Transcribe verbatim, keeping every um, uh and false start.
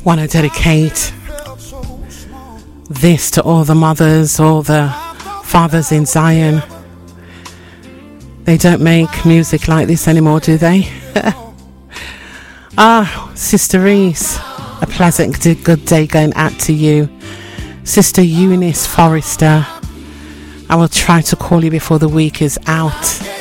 Want to dedicate this to all the mothers, all the fathers in Zion. They don't make music like this anymore, do they? Ah, Sister Reese, a pleasant good day going out to you. Sister Eunice Forrester, I will try to call you before the week is out.